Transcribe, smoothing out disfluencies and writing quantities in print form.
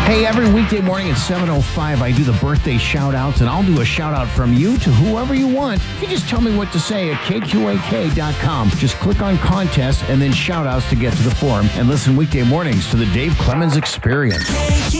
Hey, every weekday morning at 7:05, I do the birthday shout-outs, and I'll do a shout-out from you to whoever you want. If you just tell me what to say at kqak.com. Just click on contest and then shout-outs to get to the forum, and listen weekday mornings to the Dave Clemens Experience.